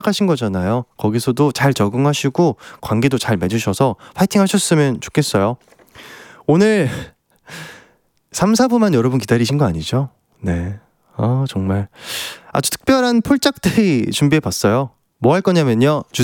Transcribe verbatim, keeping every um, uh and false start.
하신 거잖아요. 거기서도 잘 적응하시고 관계도 잘 맺으셔서 파이팅 하셨으면 좋겠어요. 오늘 삼, 사 부만 여러분 기다리신 거 아니죠? 네. 아, 정말 아주 특별한 폴짝데이 준비해봤어요. 뭐 할 거냐면요.